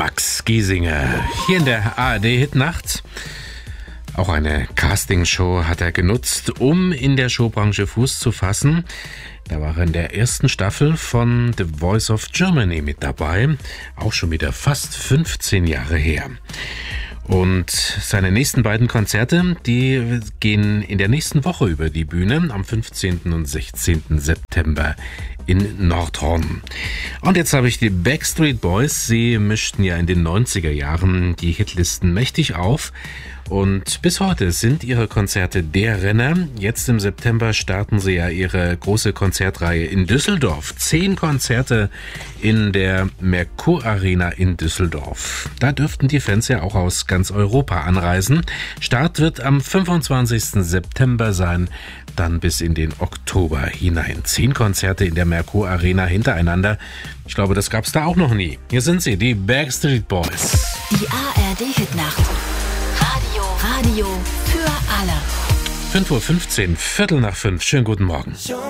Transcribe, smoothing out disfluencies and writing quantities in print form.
Max Giesinger. Hier in der ARD-Hitnacht. Auch eine Castingshow hat er genutzt, um in der Showbranche Fuß zu fassen. Da war er in der ersten Staffel von The Voice of Germany mit dabei. Auch schon wieder fast 15 Jahre her. Und seine nächsten beiden Konzerte, die gehen in der nächsten Woche über die Bühne, am 15. und 16. September in Nordhorn. Und jetzt habe ich die Backstreet Boys. Sie mischten ja in den 90er Jahren die Hitlisten mächtig auf. Und bis heute sind ihre Konzerte der Renner. Jetzt im September starten sie ja ihre große Konzertreihe in Düsseldorf. 10 Konzerte in der Merkur Arena in Düsseldorf. Da dürften die Fans ja auch aus ganz Europa anreisen. Start wird am 25. September sein, dann bis in den Oktober hinein. 10 Konzerte in der Merkur Arena hintereinander. Ich glaube, das gab's da auch noch nie. Hier sind sie, die Backstreet Boys. Die ARD-Hitnacht. Radio für alle. 5:15 Uhr, 4:45. Schönen guten Morgen.